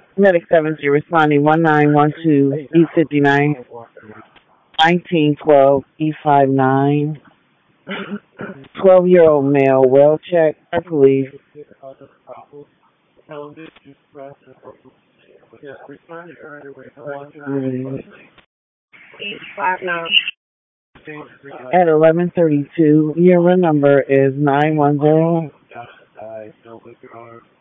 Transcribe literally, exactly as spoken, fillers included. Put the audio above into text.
Medic seven zero responding one nine one two E fifty nine nineteen twelve E five nine. twelve year old male, well checked by police. At eleven thirty two, your number is nine one zero.